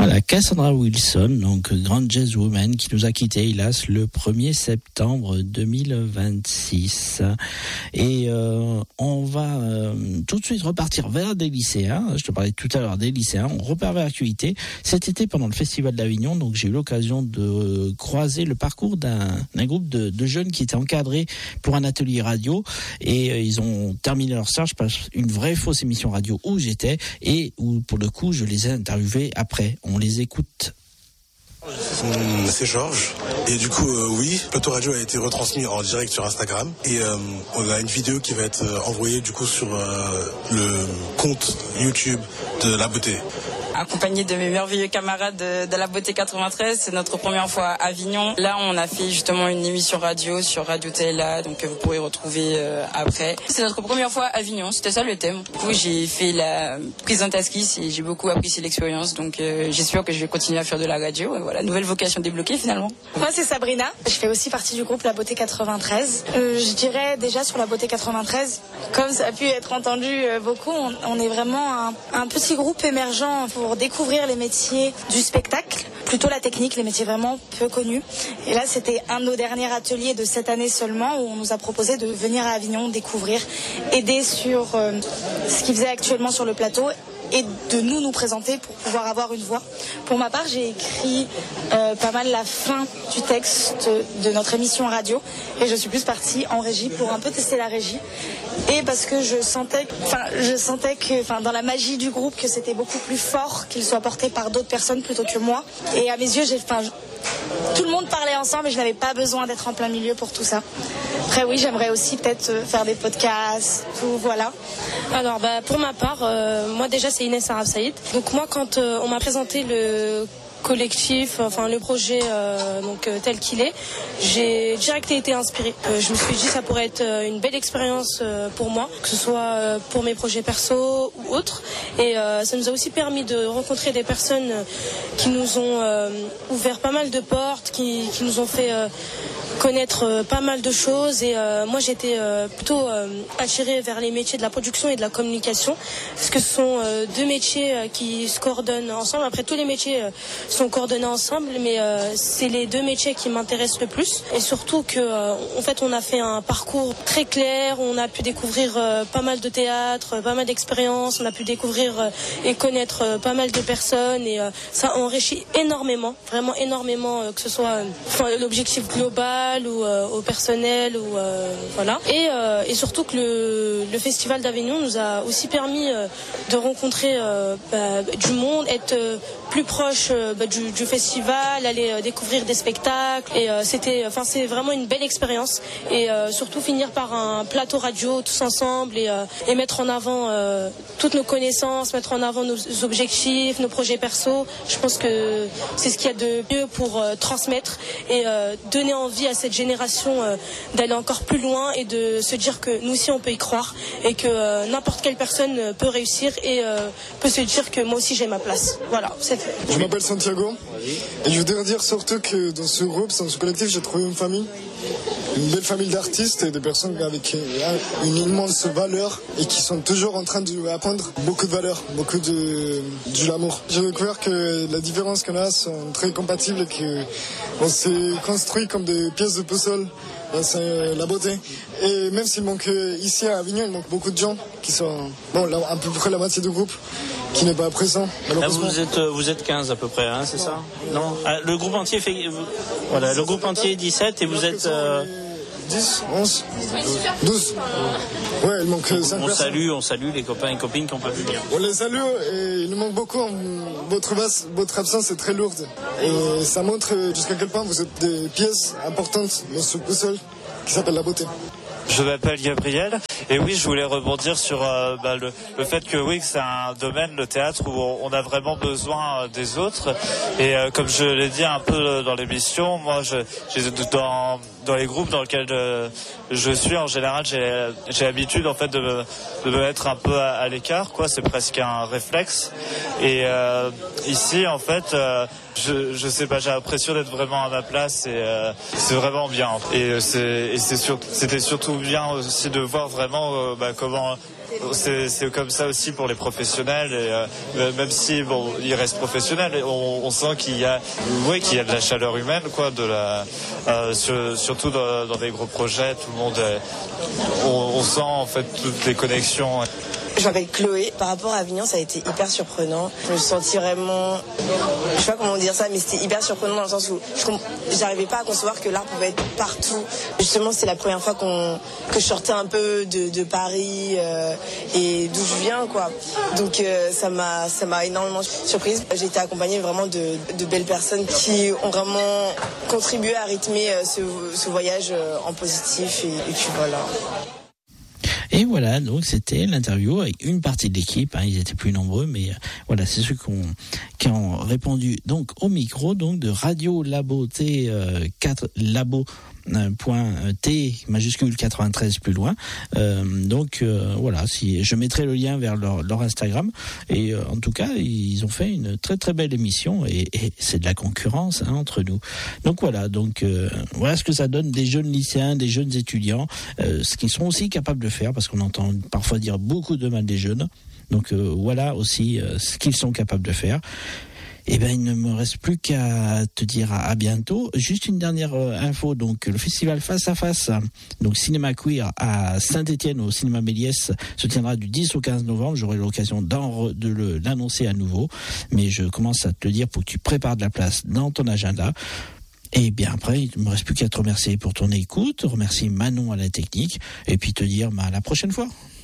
Voilà, Cassandra Wilson, donc grande jazzwoman qui nous a quittés, hélas, le 1er septembre 2026. Et on va tout de suite repartir vers des lycéens. Je te parlais tout à l'heure des lycéens. On repart vers l'actualité. Cet été, pendant le Festival d'Avignon, donc j'ai eu l'occasion de croiser le parcours d'un groupe de jeunes qui étaient encadrés pour un atelier radio. Et ils ont terminé leur stage par une vraie fausse émission radio où j'étais et où, pour le coup, je les ai interviewés après. On les écoute. C'est Georges et du coup oui, Plateau Radio a été retransmis en direct sur Instagram et on a une vidéo qui va être envoyée du coup sur le compte YouTube de La Beauté. Accompagné de mes merveilleux camarades de La Beauté 93, c'est notre première fois à Avignon. Là, on a fait justement une émission radio sur Radio TLA, donc vous pourrez retrouver après. C'est notre première fois à Avignon, c'était ça le thème. Du coup, j'ai fait la présentation et j'ai beaucoup apprécié l'expérience, donc j'espère que je vais continuer à faire de la radio. Et voilà, nouvelle vocation débloquée finalement. Moi, c'est Sabrina. Je fais aussi partie du groupe La Beauté 93. Je dirais déjà sur La Beauté 93, comme ça a pu être entendu beaucoup, on est vraiment un petit groupe émergent pour découvrir les métiers du spectacle, plutôt la technique, les métiers vraiment peu connus. Et là, c'était un de nos derniers ateliers de cette année seulement où on nous a proposé de venir à Avignon découvrir, aider sur ce qu'ils faisaient actuellement sur le plateau et de nous présenter pour pouvoir avoir une voix. Pour ma part, j'ai écrit pas mal la fin du texte de notre émission radio et je suis plus partie en régie pour un peu tester la régie et parce que je sentais que dans la magie du groupe que c'était beaucoup plus fort qu'il soit porté par d'autres personnes plutôt que moi. Et à mes yeux, tout le monde parlait ensemble et je n'avais pas besoin d'être en plein milieu pour tout ça. Après oui, j'aimerais aussi peut-être faire des podcasts, tout, voilà. Alors pour ma part, moi déjà c'est Inès Araf Saïd. Donc moi quand on m'a présenté le collectif, le projet tel qu'il est, j'ai direct été inspirée. Je me suis dit ça pourrait être une belle expérience pour moi, que ce soit pour mes projets perso ou autres. Et ça nous a aussi permis de rencontrer des personnes qui nous ont ouvert pas mal de portes, qui nous ont fait connaître pas mal de choses et moi j'étais plutôt attirée vers les métiers de la production et de la communication parce que ce sont deux métiers qui se coordonnent ensemble. Après tous les métiers sont coordonnés ensemble mais c'est les deux métiers qui m'intéressent le plus et surtout que en fait on a fait un parcours très clair, on a pu découvrir pas mal de théâtre, pas mal d'expériences, on a pu découvrir et connaître pas mal de personnes et ça enrichit énormément, vraiment énormément que ce soit l'objectif global ou au personnel ou voilà et surtout que le festival d'Avignon nous a aussi permis de rencontrer du monde, être plus proche du festival, aller découvrir des spectacles et c'est vraiment une belle expérience et surtout finir par un plateau radio tous ensemble et mettre en avant toutes nos connaissances, mettre en avant nos objectifs, nos projets perso. Je pense que c'est ce qu'il y a de mieux pour transmettre et donner envie à cette génération d'aller encore plus loin et de se dire que nous aussi on peut y croire et que n'importe quelle personne peut réussir et peut se dire que moi aussi j'ai ma place. Voilà, c'est fait. Je m'appelle Santiago et je voudrais dire surtout que dans ce groupe, dans ce collectif, j'ai trouvé une famille. Une belle famille d'artistes et de personnes avec une immense valeur et qui sont toujours en train d'apprendre beaucoup de valeurs, beaucoup de l'amour. J'ai découvert que la différence qu'on a sont très compatibles et qu'on s'est construit comme des pièces de puzzle. C'est la beauté. Et même s'il manque ici à Avignon, il manque beaucoup de gens qui sont, à peu près la moitié du groupe qui n'est pas présent. Là, vous êtes 15 à peu près, hein, c'est ça? Non, le groupe entier fait, voilà, le groupe entier est 17 et vous êtes 10, 11, 12. Ouais, il manque 5 personnes. On salue les copains et copines qui n'ont pas pu venir. On les salue et il nous manque beaucoup. Votre absence est très lourde. Et ça montre jusqu'à quel point vous êtes des pièces importantes dans ce puzzle qui s'appelle la beauté. Je m'appelle Gabriel et oui, je voulais rebondir sur le fait que oui, c'est un domaine, le théâtre, où on a vraiment besoin des autres. Et comme je l'ai dit un peu dans l'émission, moi, dans les groupes dans lesquels je suis, en général, j'ai l'habitude en fait de me mettre un peu à l'écart, quoi. C'est presque un réflexe. Et ici, en fait, je sais pas, j'ai l'impression d'être vraiment à ma place et c'est vraiment bien. Et c'était surtout trouve bien aussi de voir vraiment comment c'est comme ça aussi pour les professionnels, et même si ils restent professionnels, on sent qu'il y a de la chaleur humaine, quoi, surtout dans des gros projets. Tout le monde on sent en fait toutes les connexions. Je m'appelle Chloé. Par rapport à Avignon, ça a été hyper surprenant. Je me sentis vraiment, je sais pas comment dire ça, mais c'était hyper surprenant dans le sens où j'arrivais pas à concevoir que l'art pouvait être partout. Justement, c'était la première fois que je sortais un peu de Paris et d'où je viens, quoi. Donc ça m'a énormément surprise. J'ai été accompagnée vraiment de belles personnes qui ont vraiment contribué à rythmer ce voyage en positif et puis voilà. Et voilà, donc c'était l'interview avec une partie de l'équipe, ils étaient plus nombreux, mais voilà, c'est ceux qui ont répondu donc au micro donc de Radio Labo T 4 Labo .t majuscule 93 plus loin. Voilà, si je mettrai le lien vers leur Instagram, et en tout cas ils ont fait une très très belle émission, et c'est de la concurrence entre nous. Donc voilà, voilà ce que ça donne des jeunes lycéens, des jeunes étudiants, ce qu'ils sont aussi capables de faire, parce qu'on entend parfois dire beaucoup de mal des jeunes. Donc voilà aussi ce qu'ils sont capables de faire. Eh ben, il ne me reste plus qu'à te dire à bientôt. Juste une dernière info, donc le festival Face à Face, donc Cinéma Queer à Saint-Étienne au Cinéma Méliès, se tiendra du 10 au 15 novembre. J'aurai l'occasion de l'annoncer à nouveau, mais je commence à te le dire pour que tu prépares de la place dans ton agenda. Et bien après, il ne me reste plus qu'à te remercier pour ton écoute, remercier Manon à la technique, et puis te dire à la prochaine fois.